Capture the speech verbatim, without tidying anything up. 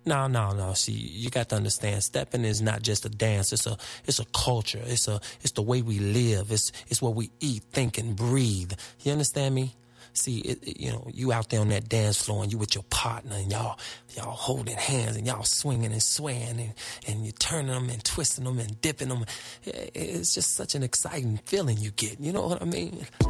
No, no, no. See, you got to understand, stepping is not just a dance. It's a, it's a culture. It's a, it's the way we live. It's, it's what we eat, think, and breathe. You understand me? See, it, it, you know, you out there on that dance floor and you with your partner and y'all, y'all holding hands and y'all swinging and swaying and, and you turning them and twisting them and dipping them. It's just such an exciting feeling you get. You know what I mean?